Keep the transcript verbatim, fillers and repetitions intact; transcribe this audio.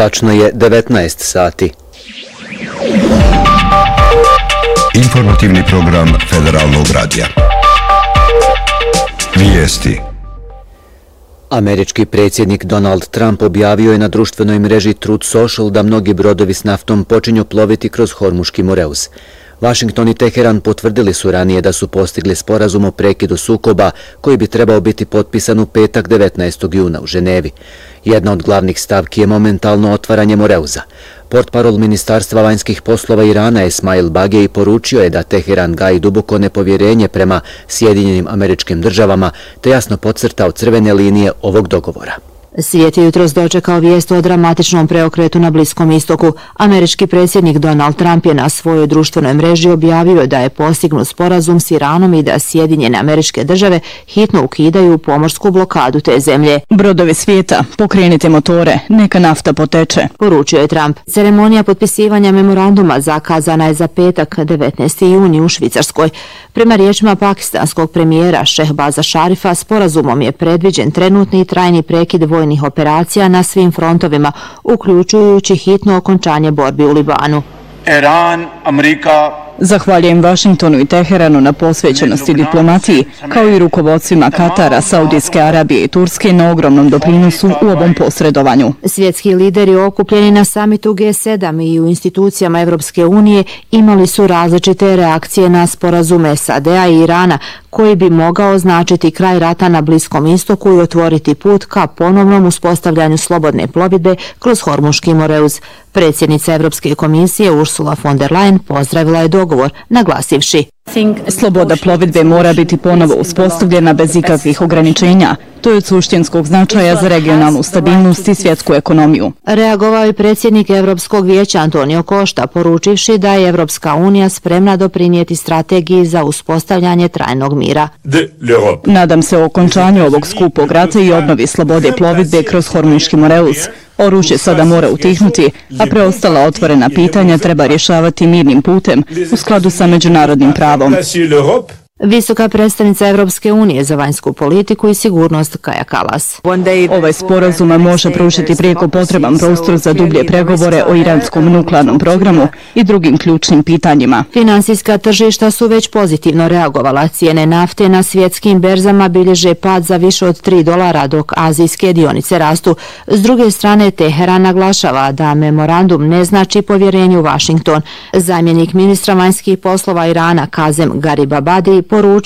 Tačno je devetnaest sati. Informativni program Federalnog radija. Vijesti. Američki predsjednik Donald Trump objavio je na društvenoj mreži Truth Social da mnogi brodovi s naftom počinju ploviti kroz Hormuški Moreus. Washington i Teheran potvrdili su ranije da su postigli sporazum o prekidu sukoba koji bi trebao biti potpisan u petak devetnaestog juna u Ženevi. Jedna od glavnih stavki je momentalno otvaranje Moreuza. Portparol Ministarstva vanjskih poslova Irana Esmail Bagej poručio je da Teheran gaji duboko nepovjerenje prema Sjedinjenim Američkim Državama te jasno podcrtao crvene linije ovog dogovora. Svijet je jutros dočekao vijest o dramatičnom preokretu na Bliskom istoku. Američki predsjednik Donald Trump je na svojoj društvenoj mreži objavio da je postignut sporazum s Iranom i da Sjedinjene Američke Države hitno ukidaju pomorsku blokadu te zemlje. Brodovi svijeta, pokrenite motore, neka nafta poteče, poručio je Trump. Ceremonija potpisivanja memoranduma zakazana je za petak devetnaesti juni u Švicarskoj. Prema riječima pakistanskog premijera Šehbaza Šarifa, sporazumom je predviđen trenutni i trajni prekid vojnih operacija na svim frontovima, uključujući hitno okončanje borbi u Libanu. Iran, Amerika... Zahvaljujem Washingtonu i Teheranu na posvećenosti diplomaciji, kao i rukovodstvima Katara, Saudijske Arabije i Turske na ogromnom doprinosu u ovom posredovanju. Svjetski lideri okupljeni na samitu G sedam i u institucijama Evropske unije imali su različite reakcije na sporazum S A D-a i Irana, koji bi mogao značiti kraj rata na Bliskom istoku i otvoriti put ka ponovnom uspostavljanju slobodne plovidbe kroz Hormuški Moreus. Predsjednica Evropske komisije Ursula von der Leyen pozdravila je dogovor, naglasivši: sloboda plovidbe mora biti ponovo uspostavljena bez ikakvih ograničenja. To je od suštinskog značaja za regionalnu stabilnost i svjetsku ekonomiju. Reagovao je predsjednik Evropskog vijeća Antonio Costa, poručivši da je Evropska unija spremna doprinijeti strategiji za uspostavljanje trajnog mira. Nadam se o okončanju ovog skupog rata i obnovi slobode plovidbe kroz Hormuški Moreus. Oružje sada mora utihnuti, a preostala otvorena pitanja treba rješavati mirnim putem u skladu sa međunarodnim pravom. Visoka predstavnica Evropske unije za vanjsku politiku i sigurnost Kaja Kallas. Ovaj sporazum može pružiti prijeko potreban prostor za dublje pregovore o iranskom nuklearnom programu i drugim ključnim pitanjima. Finansijska tržišta su već pozitivno reagovala. Cijene nafte na svjetskim berzama bilježe pad za više od tri dolara, dok azijske dionice rastu. S druge strane, Teheran naglašava da memorandum ne znači povjerenje u Washington. Zamjenik ministra vanjskih poslova Irana Kazem Garibabadi poručio